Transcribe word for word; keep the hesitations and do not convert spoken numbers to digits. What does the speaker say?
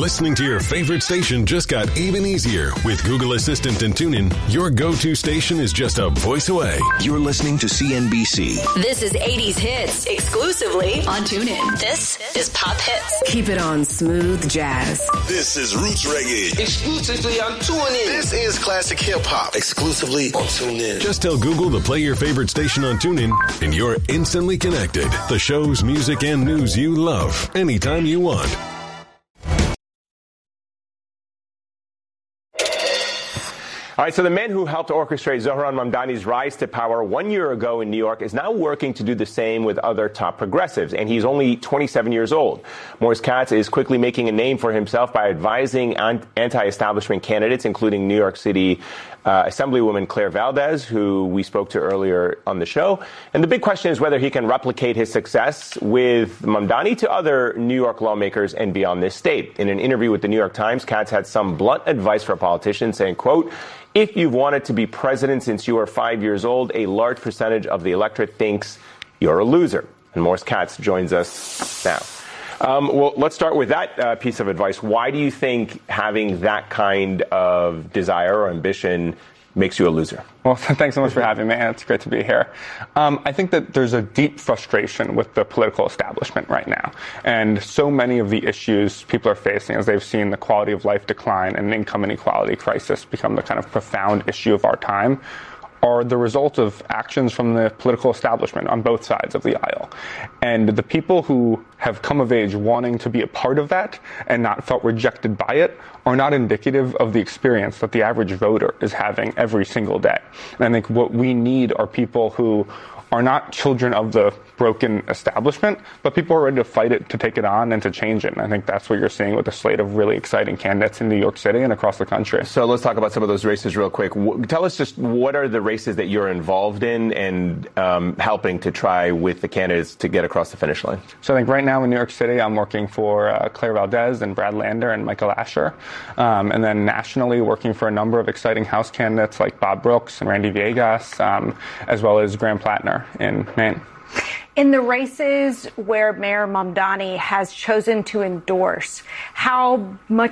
Listening to your favorite station just got even easier. With Google Assistant and TuneIn, your go-to station is just a voice away. You're listening to C N B C. This is eighties Hits, exclusively on TuneIn. This is Pop Hits. Keep it on smooth jazz. This is Roots Reggae. Exclusively on TuneIn. This is Classic Hip Hop. Exclusively on TuneIn. Just tell Google to play your favorite station on TuneIn, and you're instantly connected. The shows, music, and news you love, anytime you want. All right, so the man who helped orchestrate Zohran Mamdani's rise to power one year ago in New York is now working to do the same with other top progressives, and he's only twenty-seven years old. Morris Katz is quickly making a name for himself by advising anti-establishment candidates, including New York City uh, Assemblywoman Claire Valdez, who we spoke to earlier on the show. And the big question is whether he can replicate his success with Mamdani to other New York lawmakers and beyond this state. In an interview with the New York Times, Katz had some blunt advice for politicians, saying, quote, "If you've wanted to be president since you were five years old, a large percentage of the electorate thinks you're a loser." And Morris Katz joins us now. Um, well, let's start with that uh, piece of advice. Why do you think having that kind of desire or ambition makes you a loser? Well, thanks so much for having me. It's great to be here. Um, I think that there's a deep frustration with the political establishment right now. And so many of the issues people are facing as they've seen the quality of life decline and income inequality crisis become the kind of profound issue of our time are the result of actions from the political establishment on both sides of the aisle. And the people who have come of age wanting to be a part of that and not felt rejected by it are not indicative of the experience that the average voter is having every single day. And I think what we need are people who are not children of the broken establishment, but people are ready to fight it, to take it on, and to change it. And I think that's what you're seeing with a slate of really exciting candidates in New York City and across the country. So let's talk about some of those races real quick. W- tell us just what are the races that you're involved in and um, helping to try with the candidates to get across the finish line? So I think right now in New York City, I'm working for uh, Claire Valdez and Brad Lander and Michael Asher. Um, and then nationally, working for a number of exciting House candidates like Bob Brooks and Randy Villegas, um, as well as Graham Plattner in Maine. In the races where Mayor Mamdani has chosen to endorse, how much